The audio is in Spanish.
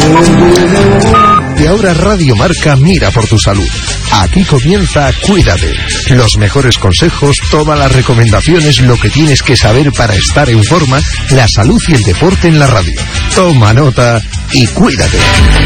Y ahora Radio Marca mira por tu salud. Aquí comienza Cuídate. Los mejores consejos, todas las recomendaciones, lo que tienes que saber para estar en forma, la salud y el deporte en la radio. Toma nota y cuídate.